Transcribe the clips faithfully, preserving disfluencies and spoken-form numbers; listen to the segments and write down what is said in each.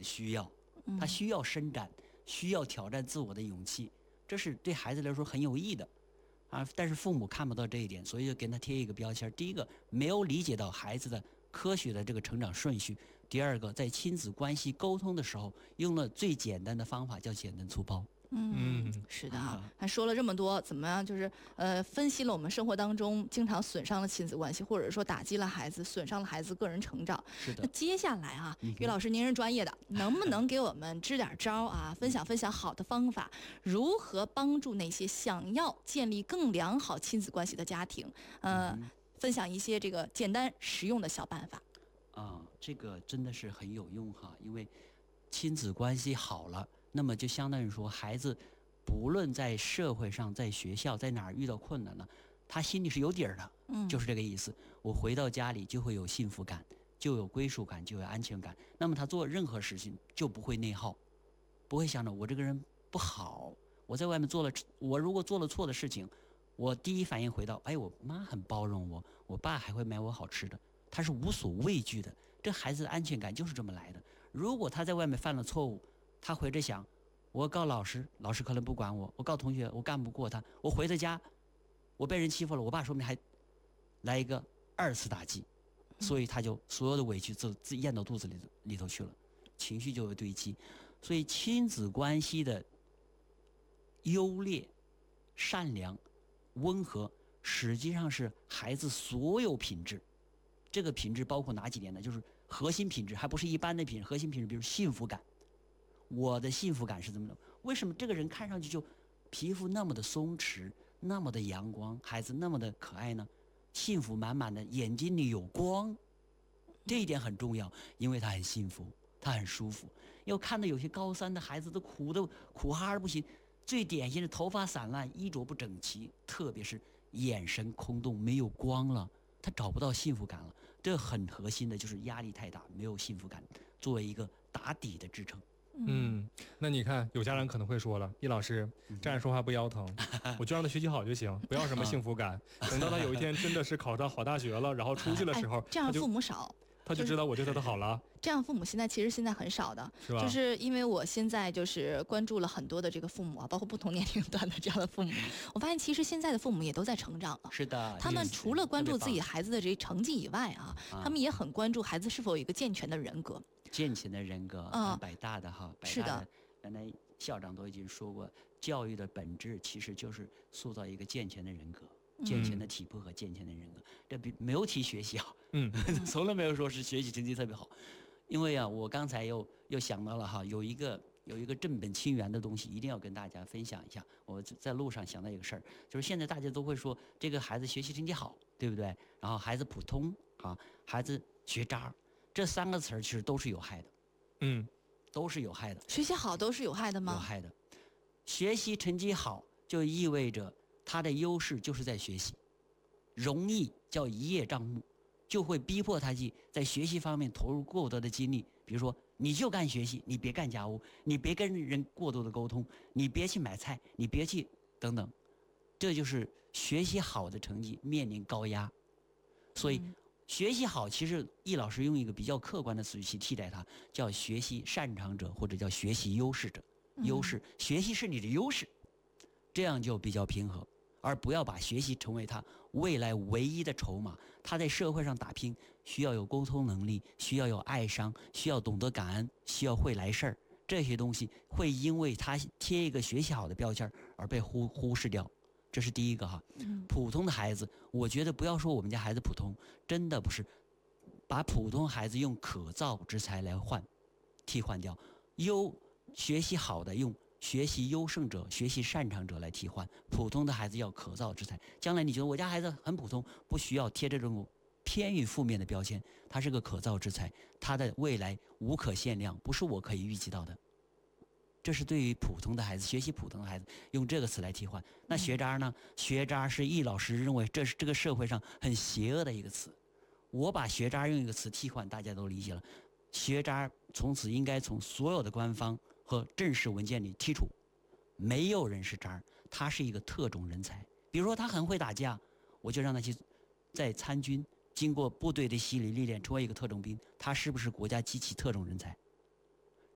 的需要，他需要伸展，需要挑战自我的勇气，这是对孩子来说很有益的啊。但是父母看不到这一点，所以就给他贴一个标签。第一个，没有理解到孩子的科学的这个成长顺序；第二个，在亲子关系沟通的时候，用了最简单的方法，叫简单粗暴。 嗯，是的啊，还说了这么多，怎么样？就是呃，分析了我们生活当中经常损伤了亲子关系，或者说打击了孩子，损伤了孩子个人成长。 是的。 那接下来啊，于老师您是专业的，能不能给我们支点招啊？分享分享好的方法，如何帮助那些想要建立更良好亲子关系的家庭？呃，分享一些这个简单实用的小办法。 啊，这个真的是很有用哈，因为亲子关系好了，那么就相当于说，孩子不论在社会上、在学校、在哪儿遇到困难了，他心里是有底儿的，嗯，就是这个意思。我回到家里就会有幸福感，就有归属感，就有安全感。那么他做任何事情就不会内耗，不会想着我这个人不好，我在外面做了，我如果做了错的事情，我第一反应回到，哎，我妈很包容我，我爸还会买我好吃的。他是无所畏惧的，这孩子的安全感就是这么来的。如果他在外面犯了错误，他回着想，我告老师，老师可能不管我；我告同学，我干不过他；我回到家，我被人欺负了，我爸说不定还来一个二次打击，所以他就所有的委屈自自咽到肚子里里头去了，情绪就会堆积。所以亲子关系的优劣、善良、温和，实际上是孩子所有品质。这个品质包括哪几点呢？就是核心品质，还不是一般的品质。核心品质，比如幸福感。我的幸福感是怎么的？为什么这个人看上去就皮肤那么的松弛，那么的阳光，孩子那么的可爱呢？幸福满满的，眼睛里有光，这一点很重要，因为他很幸福，他很舒服。要看到有些高三的孩子都苦的苦哈哈不行，最典型的头发散乱，衣着不整齐，特别是眼神空洞，没有光了。他找不到幸福感了，这很核心的就是压力太大，没有幸福感作为一个打底的支撑。 嗯，那你看，有家长可能会说了，易老师站着说话不腰疼，我就让他学习好就行，不要什么幸福感。等到他有一天真的是考上好大学了，然后出去的时候， 哎、这样父母少。 他就知道我对他的好了、 就是、这样父母现在其实现在很少的， 是吧？ 就是因为我现在就是关注了很多的这个父母啊，包括不同年龄段的这样的父母，我发现其实现在的父母也都在成长了。 是的， 他们除了关注自己孩子的这成绩以外啊，他们也很关注孩子是否有一个健全的人格。 健全的人格，啊、北大的哈，北大的原来校长都已经说过，教育的本质其实就是塑造一个健全的人格。健全的体魄和健全的人格，这比没有提学习好，嗯，从来没有说是学习成绩特别好，因为啊，我刚才又又想到了哈，有一个有一个正本清源的东西，一定要跟大家分享一下。我在路上想到一个事儿，就是现在大家都会说这个孩子学习成绩好，对不对？然后孩子普通啊，孩子学渣，这三个词儿其实都是有害的， 嗯， 都是有害的。 学习好都是有害的吗？ 有害的，学习成绩好就意味着。他的优势就是在学习，容易叫一叶障目，就会逼迫他去在学习方面投入过多的精力。比如说，你就干学习，你别干家务，你别跟人过多的沟通，你别去买菜，你别去等等，这就是学习好的成绩面临高压。所以，嗯、学习好，其实易老师用一个比较客观的词语去替代它，叫学习擅长者，或者叫学习优势者。优势，学习是你的优势，这样就比较平和。而不要把学习成为他未来唯一的筹码。他在社会上打拼，需要有沟通能力，需要有爱商，需要懂得感恩，需要会来事儿。这些东西会因为他贴一个学习好的标签而被忽忽视掉。这是第一个哈。普通的孩子，我觉得不要说我们家孩子普通，真的不是，把普通孩子用可造之才来换，替换掉。优学习好的用。学习优胜者、学习擅长者来替换，普通的孩子要可造之才。将来你觉得我家孩子很普通，不需要贴这种偏于负面的标签，他是个可造之才，他的未来无可限量，不是我可以预计到的。这是对于普通的孩子，学习普通的孩子用这个词来替换。那学渣呢？学渣是易老师认为这是这个社会上很邪恶的一个词。我把学渣用一个词替换，大家都理解了。学渣从此应该从所有的官方和正式文件里剔除，没有人是渣，他是一个特种人才。比如说他很会打架，我就让他去在参军，经过部队的洗礼历练，成为一个特种兵，他是不是国家机器特种人才？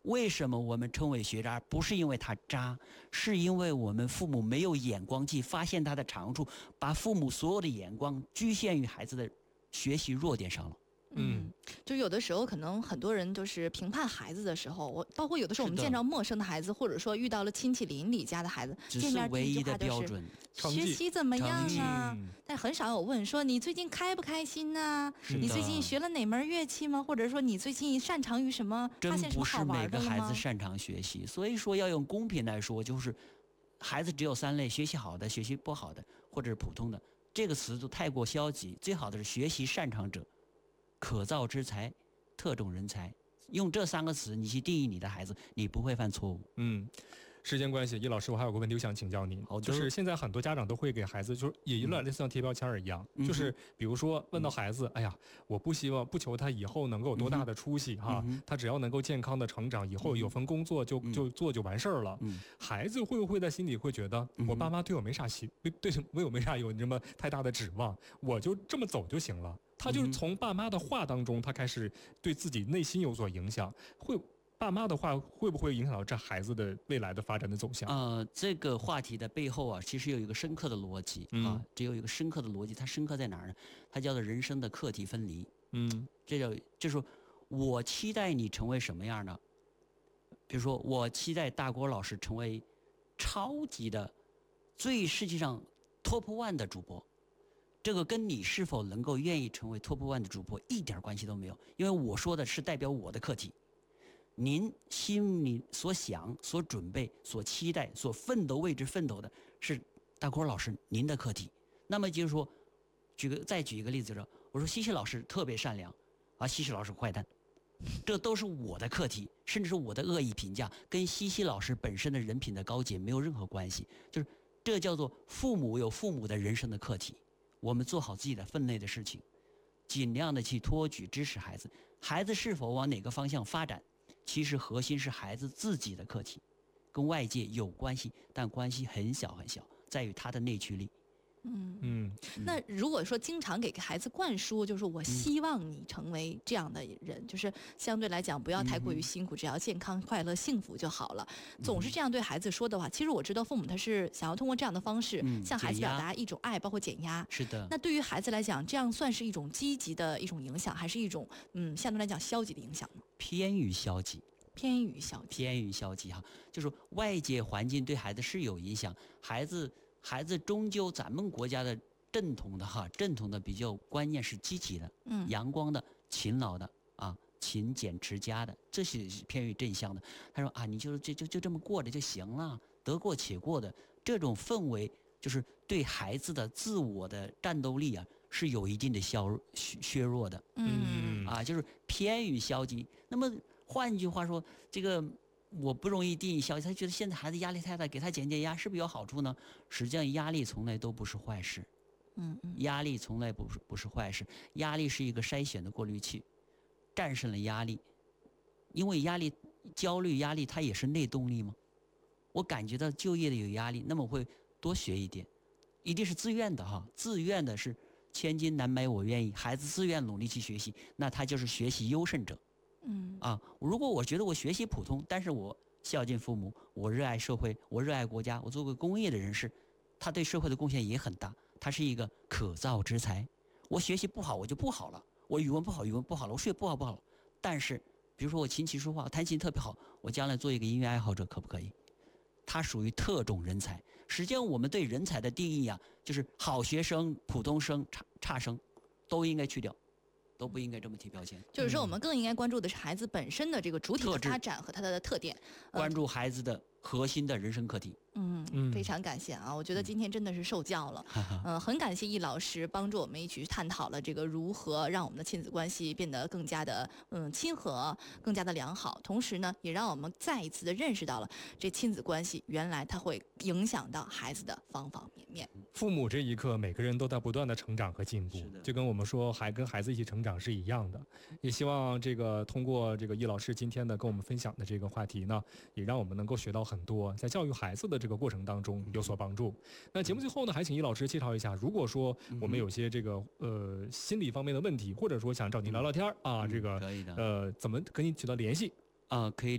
为什么我们称为学渣？不是因为他渣，是因为我们父母没有眼光去发现他的长处，把父母所有的眼光局限于孩子的学习弱点上了。 嗯，就有的时候可能很多人就是评判孩子的时候，我包括有的时候我们是的见着陌生的孩子，或者说遇到了亲戚邻里家的孩子， 只是见面第一唯一的句话就是标准。 学习怎么样成绩啊？ 嗯但很少有问说你最近开不开心呐、 是你最近的学了哪门乐器吗？或者说你最近擅长于什么？发真现什么好不是每个孩玩的了吗？ 子擅长学习，所以说要用公平来说，就是孩子只有三类：学习好的、学习不好的，或者是普通的。这个词都太过消极，最好的是学习擅长者、可造之才、特种人才。用这三个词你去定义你的孩子，你不会犯错误。 嗯，时间关系，叶老师，我还有个问题我想请教您。 好的就是现在很多家长都会给孩子，就是也有点类似像贴标签儿一样， 嗯就是比如说问到孩子，哎呀，我不希望不求他以后能够有多大的出息哈， 嗯哼他只要能够健康的成长，以后有份工作就、 嗯就做就完事儿了。 嗯孩子会不会在心里会觉得， 嗯哼我爸妈对我没啥希，对对我有没啥有这么太大的指望，我就这么走就行了？他就是嗯哼从爸妈的话当中，他开始对自己内心有所影响，会爸妈的话会不会影响到这孩子的未来的发展的走向？ 呃，这个话题的背后啊，其实有一个深刻的逻辑、 嗯啊，只有一个深刻的逻辑，它深刻在哪儿呢？它叫做人生的课题分离。 嗯这叫就是我期待你成为什么样的？比如说，我期待大郭老师成为超级的、最世界上 top one 的主播。这个跟你是否能够愿意成为 top one 的主播一点关系都没有，因为我说的是代表我的课题。您心里所想、所准备、所期待、所奋斗为之奋斗的是大郭老师您的课题。那么就是说，举个再举一个例子说，我说西西老师特别善良，啊，西西老师坏蛋，这都是我的课题，甚至是我的恶意评价，跟西西老师本身的人品的高洁没有任何关系。就是这叫做父母有父母的人生的课题，我们做好自己的分内的事情，尽量的去托举支持孩子。孩子是否往哪个方向发展，其实核心是孩子自己的课题，跟外界有关系，但关系很小很小，在于他的内驱力。 嗯。 嗯那如果说经常给孩子灌输，就是我希望你成为这样的人，就是相对来讲不要太过于辛苦，只要健康、快乐、幸福就好了。总是这样对孩子说的话，其实我知道父母他是想要通过这样的方式嗯向孩子减压表达一种爱，包括减压。 是的。 那对于孩子来讲，这样算是一种积极的一种影响，还是一种嗯相对来讲消极的影响呢？ 偏于消极。 偏于消极。 偏于消极哈，就是外界环境对孩子是有影响，孩子孩子终究咱们国家的正统的哈，正统的比较观念是积极的、 嗯阳光的、勤劳的啊，勤俭持家的，这是偏于正向的。他说啊，你就就就就这么过着就行了，得过且过的这种氛围，就是对孩子的自我的战斗力啊，是有一定的削弱削削弱的。 嗯啊，就是偏于消极。那么换句话说，这个我不容易定义消极，他觉得现在孩子压力太大，给他减减压是不是有好处呢？实际上，压力从来都不是坏事， 嗯嗯压力从来不是不是坏事，压力是一个筛选的过滤器，战胜了压力，因为压力、焦虑、压力它也是内动力吗？我感觉到就业的有压力，那么我会多学一点，一定是自愿的哈，自愿的是千金难买我愿意，孩子自愿努力去学习，那他就是学习优胜者。 嗯啊，如果我觉得我学习普通，但是我孝敬父母，我热爱社会，我热爱国家，我做个公益的人士，他对社会的贡献也很大，他是一个可造之才。我学习不好，我就不好了；我语文不好，语文不好了；我数学不好，不好了。但是，比如说我琴棋书画，我弹琴特别好，我将来做一个音乐爱好者，可不可以？他属于特种人才。实际上，我们对人才的定义啊，就是好学生、普通生、差差生，都应该去掉。都不应该这么贴标签。 就是说，我们更应该关注的是孩子本身的这个主体的特质发展和他的特点，呃关注孩子的核心的人生课题。 嗯， 嗯非常感谢啊！我觉得今天真的是受教了。嗯、很感谢易老师帮助我们一起去探讨了这个如何让我们的亲子关系变得更加的嗯亲和，更加的良好。同时呢，也让我们再一次的认识到了这亲子关系原来它会影响到孩子的方方面面。 父母这一刻，每个人都在不断的成长和进步是的， 就跟我们说还跟孩子一起成长是一样的。也希望这个通过这个易老师今天的跟我们分享的这个话题呢，也让我们能够学到很多，在教育孩子的这个过程当中有所帮助。那节目最后呢，还请易老师介绍一下，如果说我们有些这个呃心理方面的问题，或者说想找您聊聊天儿啊，这个可以的呃怎么跟您取得联系？ 啊、可以